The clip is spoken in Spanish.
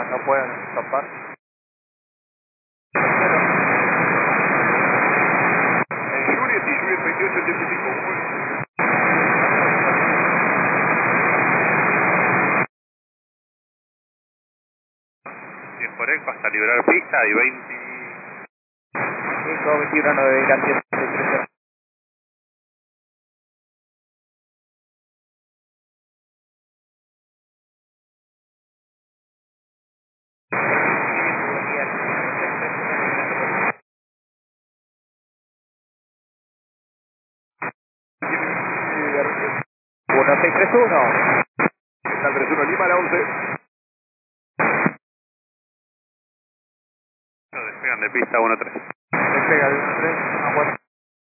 no pueden escapar. Juliet y Juliet 2885. Tiempo rec hasta liberar pista y 20. 5, 21, 9, ir al 10, uno, 6, 3, 1. Está el 31 Lima, la 11. Despegan de pista 1-3. Despega de 1, 3.